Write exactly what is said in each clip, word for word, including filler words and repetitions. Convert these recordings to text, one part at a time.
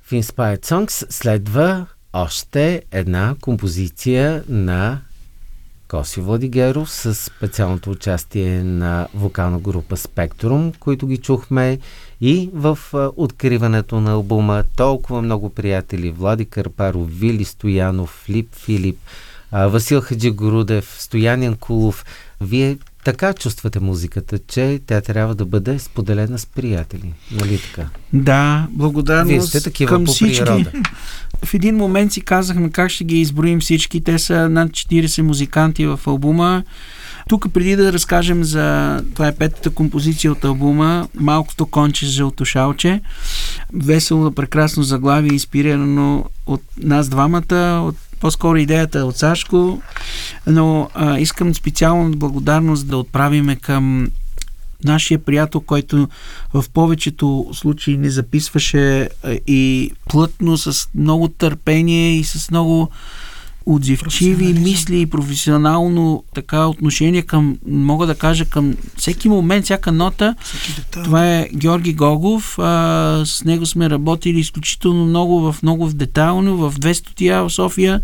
В Inspired Songs следва още една композиция на Коси Владигеров с специалното участие на вокална група Spectrum, които ги чухме и в а, откриването на албума. Толкова много приятели: Влади Карпаров, Вили Стоянов, Филип Филип, а, Васил Хаджигорудев, Стоян Янкулов. Вие така чувствате музиката, че тя трябва да бъде споделена с приятели. Нали така? Да, благодарност. Вие сте такива към по всички. природа. В един момент си казахме как ще ги изброим всички. Те са над четирийсет музиканти в албума. Тук преди да разкажем за... Това е петата композиция от албума, Малкото конче с жълто шалче. Весело, прекрасно заглавие, инспирирано от нас двамата, от по-скоро идеята е от Сашко, но а, искам специално благодарност да отправиме към нашия приятел, който в повечето случаи не записваше а, и плътно, с много търпение и с много отзивчиви мисли и професионално така отношение към, мога да кажа, към всеки момент, всяка нота. Това е Георги Гогов. А, с него сме работили изключително много, в много в детайлно, в две стотия в София,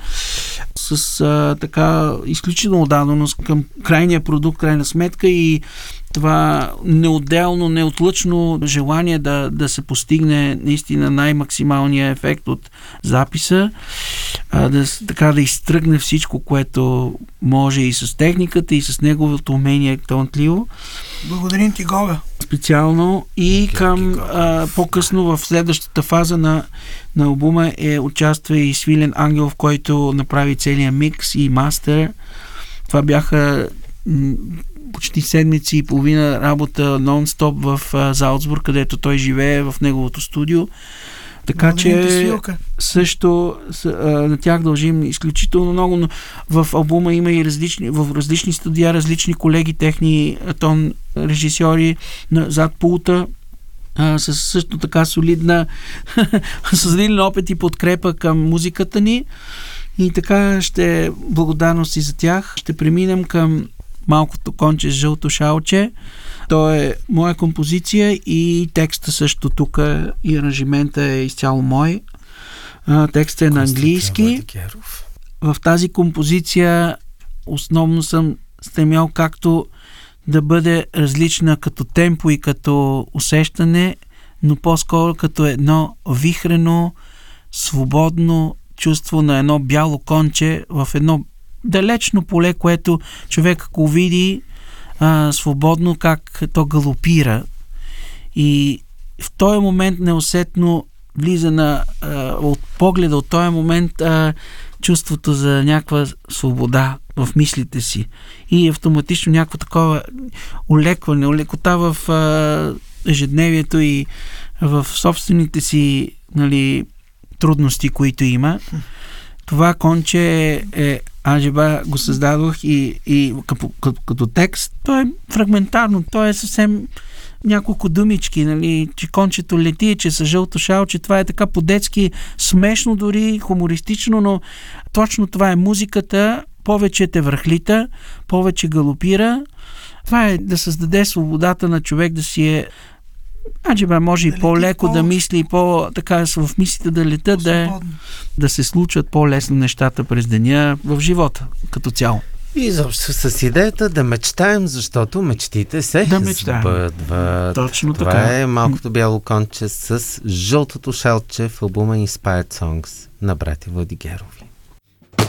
с а, така изключително отдаденост към крайния продукт, крайна сметка, и това неотделно, неотлъчно желание да, да се постигне наистина най-максималния ефект от записа, а, да, така да изтръгне всичко, което може, и с техниката, и с неговото умение талантливо. Благодарим ти, Гога. Специално и към а, по-късно в следващата фаза на, на албума е участва и Свилен Ангелов, който направи целия микс и мастер. Това бяха м- почти седмици и половина работа нон-стоп в а, Залцбург, където той живее, в неговото студио. Така че също с, а, на тях дължим изключително много, но в албума има и различни, в различни студия, различни колеги, техни тон режисьори на, зад пулта, а, с също така солидна солиден опит и подкрепа към музиката ни. И така ще благодарност и за тях. Ще преминем към Малкото конче с жълто шалче. То е моя композиция и текста също тук, и аранжимента е изцяло мой. Текстът е на английски. В тази композиция основно съм стремял както да бъде различна като темпо и като усещане, но по-скоро като едно вихрено, свободно чувство на едно бяло конче в едно далечно поле, което човек ако види а, свободно как то галопира, и в този момент неусетно влиза на, а, от погледа от този момент а, чувството за някаква свобода в мислите си и автоматично някакво такова улекване, улекота в а, ежедневието и в собствените си, нали, трудности, които има. Това конче е, е Аджеба го създадох и, и като, като, като текст. То е фрагментарно, то е съвсем няколко думички, нали, че кончето лети, че са жълто шалче. Това е така по-детски, смешно дори, хумористично, но точно това е музиката. Повече те връхлита, повече галопира. Това е да създаде свободата на човек да си е Аджеба може да и по-леко по... да мисли, по-така в мислите да летят, да, да се случват по-лесно нещата през деня в живота като цяло. И изобщо с идеята да мечтаем, защото мечтите се да сбъдват. Точно това така. е Малкото бяло конче с жълтото шалче в албума Inspired Songs на братя Владигерови.